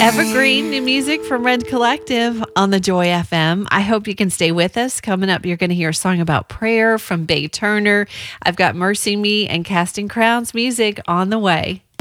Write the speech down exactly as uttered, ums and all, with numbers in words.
Evergreen new music from Red Collective on the Joy F M. I hope you can stay with us. Coming up, you're going to hear a song about prayer from Bay Turner. I've got Mercy Me and Casting Crowns music on the way.